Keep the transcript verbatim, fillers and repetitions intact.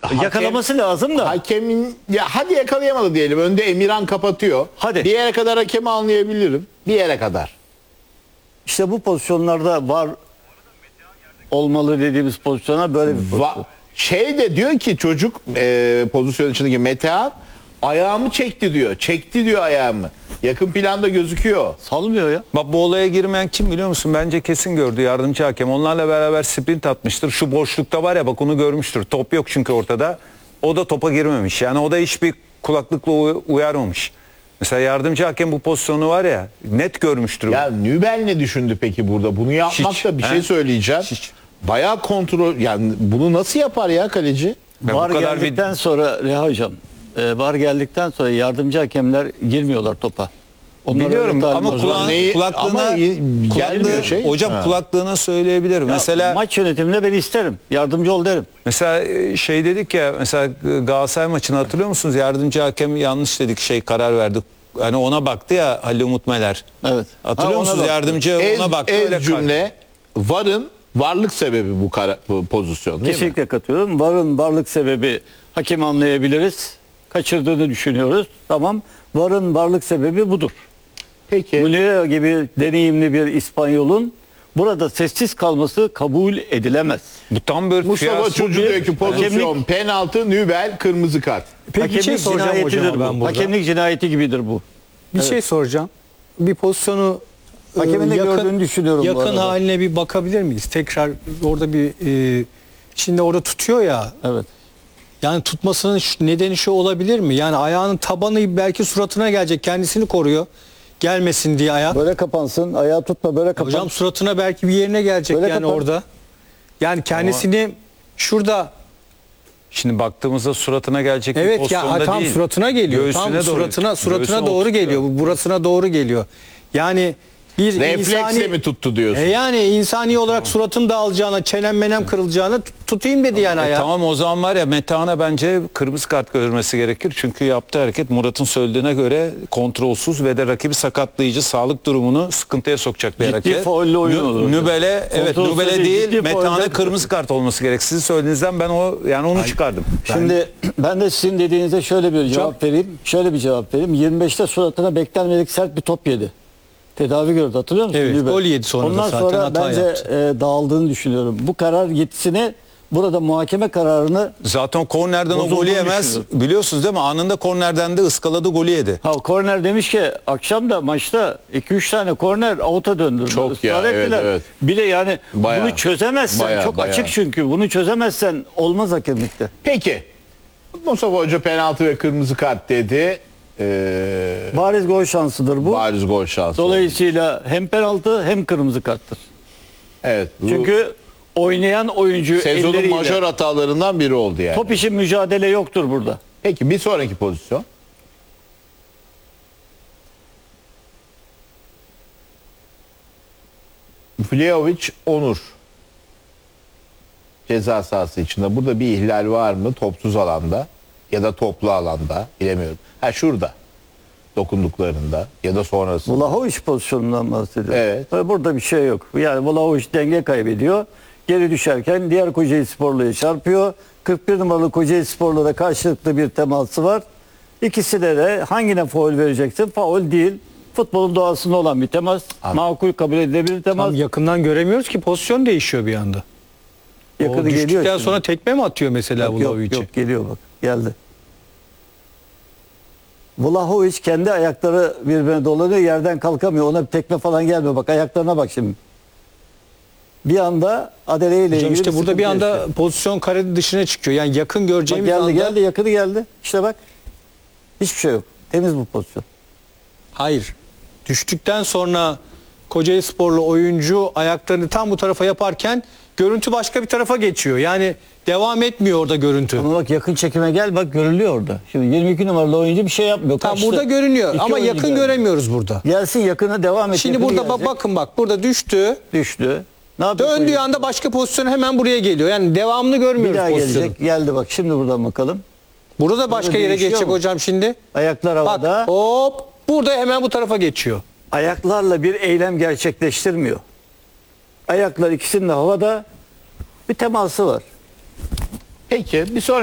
Yakalaması lazım da. Hakemin ya hadi yakalayamadı diyelim. Önde Emirhan kapatıyor. Hadi. Bir yere kadar hakemi anlayabilirim. Bir yere kadar. İşte bu pozisyonlarda var olmalı dediğimiz pozisyona böyle bir pozisyon. Va şey de diyor ki çocuk e, pozisyon içindeki Metehan ayağımı çekti diyor. Çekti diyor ayağımı. Yakın planda gözüküyor. Salmıyor ya. Bak bu olaya girmeyen kim biliyor musun? Bence kesin gördü yardımcı hakem. Onlarla beraber sprint atmıştır. Şu boşlukta var ya bak onu görmüştür. Top yok çünkü ortada. O da topa girmemiş. Yani o da hiçbir kulaklıkla uyarmamış. Mesela yardımcı hakem bu pozisyonu var ya net görmüştür. Ya Nübel ne düşündü peki burada? Bunu yapmak Hiç, da bir he? şey söyleyeceğim. Hiç. Bayağı kontrol yani bunu nasıl yapar ya kaleci? Ben VAR bu kadar geldikten sonra Reha Hocam, e, VAR geldikten sonra yardımcı hakemler girmiyorlar topa. Onlar Biliyorum öyle ama talim kulağın, var. Neyi- kulaklığına, ama y- kulaklığı- gelmiyor şey. hocam Ha. kulaklığına söyleyebilir. Ya, Mesela maç yönetiminde ben isterim. Yardımcı ol derim. Mesela e, şey dedik ya mesela Galatasaray maçını hatırlıyor musunuz? Yardımcı hakem yanlış dedik şey karar verdi. Hani ona baktı ya Halil Umut Meler. Evet. Hatırlıyor Ha, ona musunuz? baktı. Yardımcı Ez, ona baktı. ez öyle cümle VAR'ın varlık sebebi bu, kara, bu pozisyon değil mi? Kesinlikle katılıyorum. VAR'ın varlık sebebi hakemi anlayabiliriz. Kaçırdığını düşünüyoruz. Tamam. VAR'ın varlık sebebi budur. Peki. Munira gibi deneyimli bir İspanyol'un burada sessiz kalması kabul edilemez. Bu tam bir Mustafa fiyas- Çocuğu bir diyor ki pozisyon, hakemlik- penaltı, Nübel, kırmızı kart. Peki bir şey Hakemlik soracağım cinayetidir hocama ben bu. burada. Hakemlik cinayeti gibidir bu. Bir şey soracağım. Bir pozisyonu e, Hakemin de gördüğünü düşünüyorum bu yakın arada. haline bir bakabilir miyiz? Tekrar orada bir e, şimdi orada tutuyor ya. Evet. Yani tutmasının şu- nedeni şu olabilir mi? Yani ayağının tabanı belki suratına gelecek. Kendisini koruyor. Gelmesin diye ayak. Böyle kapansın. Ayağı tutma böyle kapan. Hocam suratına belki bir yerine gelecek Böyle yani kapan. orada. Yani kendisini şurada Şimdi baktığımızda suratına gelecek bir evet ya pozisyonda tam değil. suratına geliyor. Göğsüne tam doğru. suratına suratına Göğsüne doğru oturtuyor. geliyor. Bu burasına doğru geliyor. Yani bir Refleksle insani mi tuttu diyorsun? E yani insani olarak suratım dağılacağına, çenem menem kırılacağına tut- tutayım dedi yani E ayağı. tamam o zaman var ya Metehan'a bence kırmızı kart görmesi gerekir. Çünkü yaptığı hareket Murat'ın söylediğine göre kontrolsüz ve de rakibi sakatlayıcı sağlık durumunu sıkıntıya sokacak bir Ciddi hareket. faulle oyun Nü- olur. Nübel'e evet Kontrolsüz Nübel'e değil, değil ciddi Metehan'a faulle- kırmızı kart olması gerek. Sizin söylediğinizden ben o yani onu çıkardım. Şimdi ben de sizin dediğinize şöyle bir cevap vereyim. Şöyle bir cevap vereyim. yirmi beşte suratına beklenmedik sert bir top yedi. Tedavi gördü hatırlıyor musun? Evet, Nübel? gol yedi sonra da Ondan zaten, sonra hata bence yaptı. e, dağıldığını düşünüyorum. Bu karar yetisini burada muhakeme kararını Zaten kornerden o Bozulduğunu golü yemez. düşünüyorum. Biliyorsunuz değil mi? Anında kornerden de ıskaladı golü yedi. ha korner demiş ki akşam da maçta iki üç tane korner out'a döndürdü. Çok Israr ya, evet, ettiler. evet. Bir de yani Bayağı. bunu çözemezsen Bayağı, çok bayağı. açık çünkü bunu çözemezsen olmaz hakemlikte. Peki. Mustafa Hoca penaltı ve kırmızı kart dedi. Ee, Bariz gol şansıdır bu. bariz gol şansı. Dolayısıyla hem penaltı hem kırmızı karttır. Evet. bu Çünkü oynayan oyuncu sezonun elleriyle majör hatalarından biri oldu yani. top işi mücadele yoktur burada. Peki bir sonraki pozisyon. Vlahovic Onur ceza sahası içinde. Burada bir ihlal var mı? Topsuz alanda ya da toplu alanda bilemiyorum. Ha şurada dokunduklarında ya da sonrasında. Vlahovic pozisyonundan bahsediyor. Evet. Burada bir şey yok. Yani Vlahovic denge kaybediyor. Geri düşerken diğer Kocaeli Sporlu'ya çarpıyor. kırk bir numaralı Kocaeli Sporlu'da karşılıklı bir teması var. İkisine de hangine faul vereceksin? Faul değil. Futbolun doğasında olan bir temas. Anladım. Makul kabul edilebilir temas. Tam yakından göremiyoruz ki pozisyon değişiyor bir anda. Yakını O geliyor. düştükten şimdi. sonra tekme mi atıyor mesela Yok, yok, Vlavovic'e? yok geliyor bak. Geldi. Vlahovic kendi ayakları birbirine dolanıyor. Yerden kalkamıyor. Ona bir tekme falan gelmiyor. Bak ayaklarına bak şimdi. Bir anda Adele ile Hocam ilgili işte burada sıkıntı bir anda yaşıyor. pozisyon kare dışına çıkıyor. Yani yakın Bak göreceğimiz geldi anda geldi yakını geldi. İşte bak. Hiçbir şey yok. Temiz bu pozisyon. hayır. Düştükten sonra Kocaeli Sporlu oyuncu ayaklarını tam bu tarafa yaparken görüntü başka bir tarafa geçiyor. Yani devam etmiyor orada görüntü. Ama bak yakın çekime gel bak görülüyor orada. Şimdi yirmi iki numaralı oyuncu bir şey yapmıyor. Tam Kaçtı. burada görünüyor İki ama oyuncu yakın geldi. göremiyoruz burada. Gelsin yakına devam et. Şimdi yakını burada ba- gelecek. bakın bak burada düştü. Düştü. Ne yapıyor? Döndüğü oyuncu? anda başka pozisyon hemen buraya geliyor. Yani devamını bir görmüyoruz daha pozisyonu. gelecek. Geldi bak şimdi buradan bakalım. Burada da başka Burada yere değişiyor geçecek mu? hocam şimdi. Ayaklar havada. Bak hop burada hemen bu tarafa geçiyor. Ayaklarla bir eylem gerçekleştirmiyor. Ayaklar ikisinin de havada bir teması var. Peki bir sonraki